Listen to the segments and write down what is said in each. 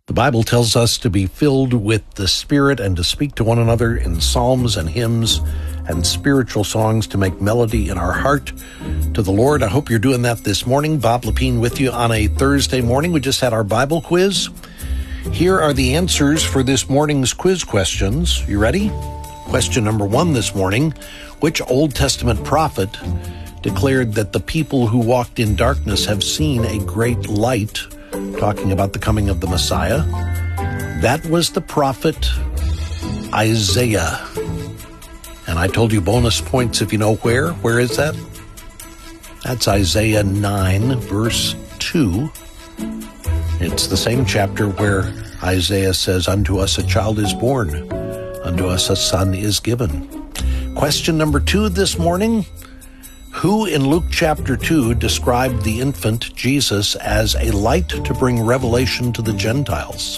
The Bible tells us to be filled with the Spirit and to speak to one another in psalms and hymns and spiritual songs to make melody in our heart to the Lord. I hope you're doing that this morning. Bob Lepine with you on a Thursday morning. We just had our Bible quiz. Here are the answers for this morning's quiz questions. You ready? Question number 1 this morning. Which Old Testament prophet declared that the people who walked in darkness have seen a great light, talking about the coming of the Messiah? That was the prophet Isaiah. And I told you bonus points if you know where. Where is that? That's Isaiah 9, verse 2. It's the same chapter where Isaiah says, "Unto us a child is born, unto us a son is given." Question number 2 this morning. Who in Luke chapter 2 described the infant Jesus as a light to bring revelation to the Gentiles?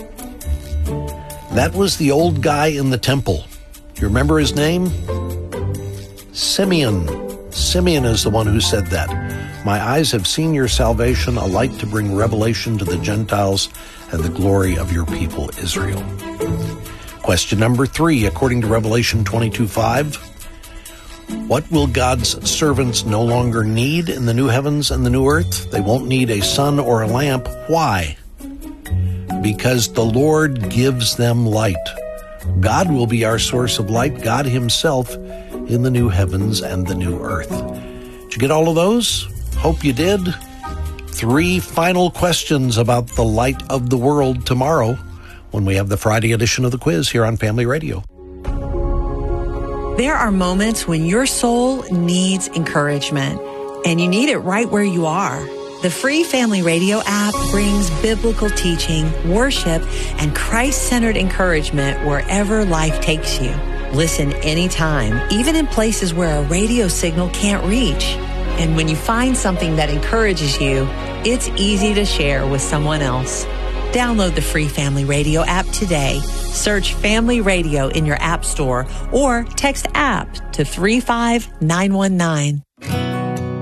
That was the old guy in the temple. You remember his name? Simeon. Simeon is the one who said that. "My eyes have seen your salvation, a light to bring revelation to the Gentiles and the glory of your people Israel." Question number 3, according to Revelation 22:5, what will God's servants no longer need in the new heavens and the new earth? They won't need a sun or a lamp. Why? Because the Lord gives them light. God will be our source of light, God himself in the new heavens and the new earth. Did you get all of those? Hope you did. 3 final questions about the light of the world tomorrow when we have the Friday edition of the quiz here on Family Radio. There are moments when your soul needs encouragement, and you need it right where you are. The free Family Radio app brings biblical teaching, worship, and Christ-centered encouragement wherever life takes you. Listen anytime, even in places where a radio signal can't reach. And when you find something that encourages you, it's easy to share with someone else. Download the free Family Radio app today. Search Family Radio in your app store or text APP to 35919.